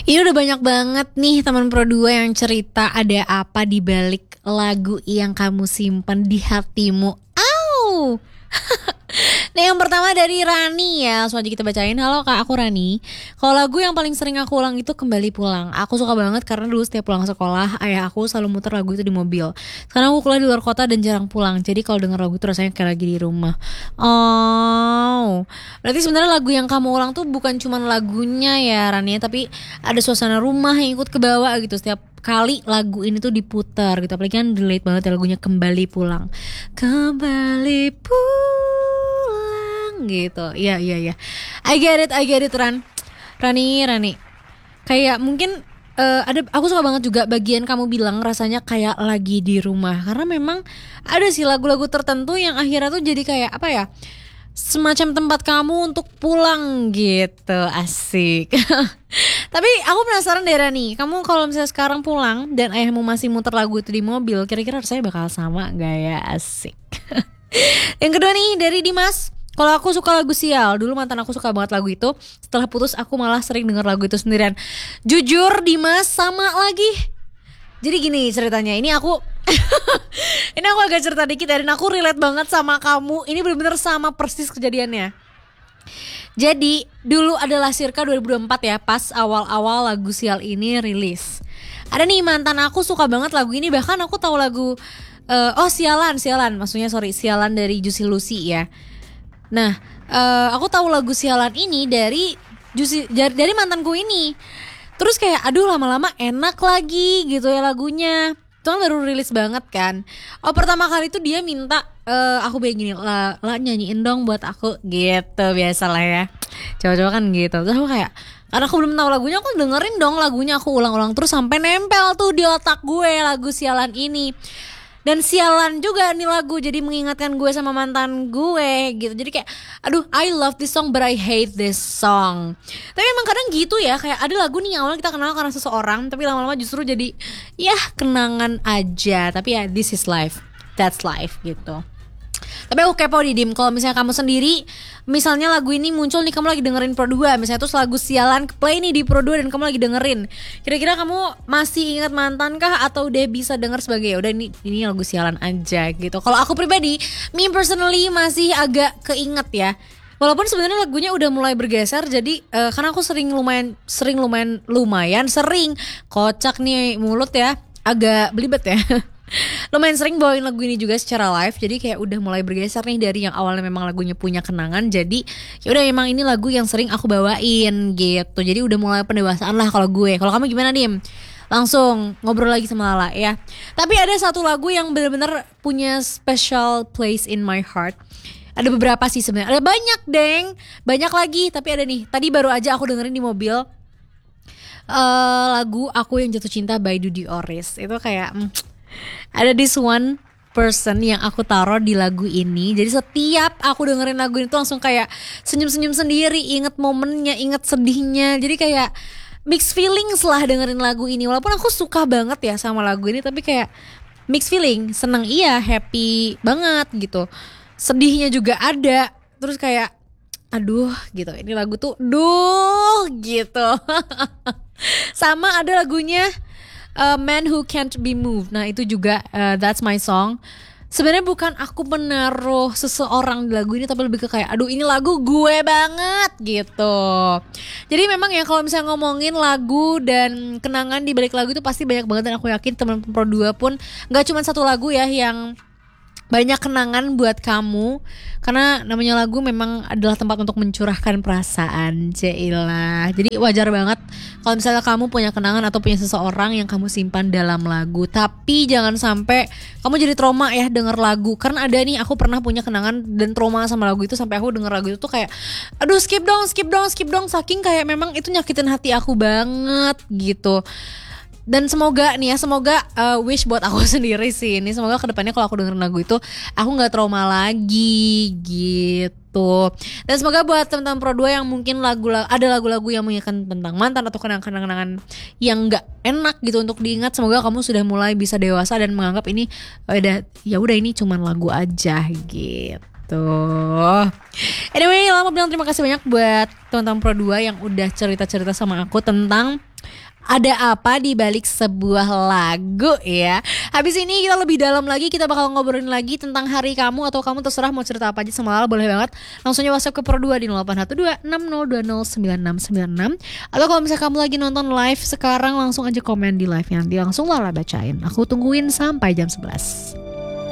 Ini udah banyak banget nih teman Pro 2 yang cerita ada apa di balik lagu yang kamu simpan di hatimu. Au. Nah, yang pertama dari Rani ya. Langsung aja kita bacain. Halo Kak, aku Rani. Kalau lagu yang paling sering aku ulang itu Kembali Pulang. Aku suka banget karena dulu setiap pulang sekolah ayah aku selalu muter lagu itu di mobil. Sekarang aku kuliah di luar kota dan jarang pulang. Jadi kalau denger lagu itu rasanya kayak lagi di rumah. Oh, berarti sebenarnya lagu yang kamu ulang tuh bukan cuma lagunya ya Rani, tapi ada suasana rumah yang ikut ke bawah gitu setiap kali lagu ini tuh diputar gitu. Apalagi kan relate banget ya lagunya Kembali Pulang. Kembali pulang gitu. Iya. I get it Rani. Kayak mungkin aku suka banget juga bagian kamu bilang rasanya kayak lagi di rumah. Karena memang ada sih lagu-lagu tertentu yang akhirnya tuh jadi kayak apa ya, semacam tempat kamu untuk pulang gitu. Asik. Tapi aku penasaran deh Rani, kamu kalau misalnya sekarang pulang dan ayahmu masih muter lagu itu di mobil, kira-kira rasanya bakal sama gak ya? Asik. Yang kedua nih dari Dimas. Kalau aku suka lagu Sial, dulu mantan aku suka banget lagu itu. Setelah putus aku malah sering denger lagu itu sendirian. Jujur Dimas, sama lagi. Jadi gini ceritanya, ini aku ini aku agak cerita dikit ya, dan aku relate banget sama kamu. Ini benar-benar sama persis kejadiannya. Jadi dulu adalah circa 2024 ya, pas awal-awal lagu Sial ini rilis. Ada nih mantan aku suka banget lagu ini, bahkan aku tahu lagu Sialan, maksudnya Sialan dari Juicy Lucy ya. Nah, aku tahu lagu Sialan ini dari mantanku ini. Terus kayak aduh lama-lama enak lagi gitu ya lagunya. Itu kan baru rilis banget kan. Pertama kali itu dia minta aku kayak gini, lah nyanyiin dong buat aku gitu, biasalah ya. Coba-coba kan gitu. Terus aku kayak, karena aku belum tahu lagunya, aku dengerin dong lagunya, aku ulang-ulang terus sampai nempel tuh di otak gue lagu Sialan ini. Dan sialan juga nih lagu, jadi mengingatkan gue sama mantan gue gitu. Jadi kayak aduh, I love this song but I hate this song. Tapi emang kadang gitu ya, kayak ada lagu nih yang awalnya kita kenal karena seseorang, tapi lama-lama justru jadi ya kenangan aja. Tapi ya this is life, that's life gitu. Tapi aku kepo di Dim, kalau misalnya kamu sendiri, misalnya lagu ini muncul nih, kamu lagi dengerin Pro 2, misalnya terus lagu Sialan play nih di Pro 2 dan kamu lagi dengerin, kira-kira kamu masih ingat mantan kah atau udah bisa denger sebagai udah ini lagu Sialan aja gitu? Kalau aku pribadi, me personally masih agak keinget ya. Walaupun sebenarnya lagunya udah mulai bergeser, jadi karena aku lumayan sering kocak nih mulut ya, agak belibet ya. Lumayan sering bawain lagu ini juga secara live, jadi kayak udah mulai bergeser nih dari yang awalnya memang lagunya punya kenangan, jadi ya udah emang ini lagu yang sering aku bawain gitu. Jadi udah mulai pendewasaan lah kalau gue. Kalau kamu gimana Dim? Langsung ngobrol lagi sama Lala ya. Tapi ada satu lagu yang benar-benar punya special place in my heart. Ada beberapa sih sebenarnya, ada banyak deng, banyak lagi. Tapi ada nih, tadi baru aja aku dengerin di mobil lagu Aku Yang Jatuh Cinta by Dudy Oris. Itu kayak ada this one person yang aku taruh di lagu ini. Jadi setiap aku dengerin lagu ini tuh langsung kayak senyum-senyum sendiri, inget momennya, inget sedihnya. Jadi kayak mixed feelings lah dengerin lagu ini. Walaupun aku suka banget ya sama lagu ini, tapi kayak mixed feeling, seneng iya, happy banget gitu. Sedihnya juga ada. Terus kayak aduh gitu, ini lagu tuh duh gitu. Sama ada lagunya Man Who Can't Be Moved. Nah itu juga that's my song. Sebenarnya bukan aku menaruh seseorang di lagu ini, tapi lebih ke kayak aduh ini lagu gue banget gitu. Jadi memang ya kalau misalnya ngomongin lagu dan kenangan di balik lagu itu pasti banyak banget, dan aku yakin teman Pro 2 pun gak cuma satu lagu ya yang banyak kenangan buat kamu. Karena namanya lagu memang adalah tempat untuk mencurahkan perasaan. Cailah. Jadi wajar banget kalau misalnya kamu punya kenangan atau punya seseorang yang kamu simpan dalam lagu. Tapi jangan sampai kamu jadi trauma ya denger lagu. Karena ada nih, aku pernah punya kenangan dan trauma sama lagu itu, sampai aku denger lagu itu tuh kayak aduh skip dong. Saking kayak memang itu nyakitin hati aku banget gitu. Dan semoga wish buat aku sendiri sih ini, semoga kedepannya kalau aku dengerin lagu itu aku gak trauma lagi gitu. Dan semoga buat teman-teman Pro 2 yang mungkin ada lagu-lagu yang mengingatkan tentang mantan atau kenangan-kenangan yang gak enak gitu untuk diingat, semoga kamu sudah mulai bisa dewasa dan menganggap ini udah ini cuman lagu aja gitu. Anyway, Lama bilang terima kasih banyak buat teman-teman Pro 2 yang udah cerita-cerita sama aku tentang Ada apa di balik sebuah lagu ya. Habis ini kita lebih dalam lagi, kita bakal ngobrolin lagi tentang hari kamu, atau kamu terserah mau cerita apa aja sama Lala, boleh banget. Langsung aja WhatsApp ke Pro 2 di 081260209696. Atau kalau misalnya kamu lagi nonton live sekarang, langsung aja komen di live-nya, nanti langsung Lala bacain. Aku tungguin sampai jam 11.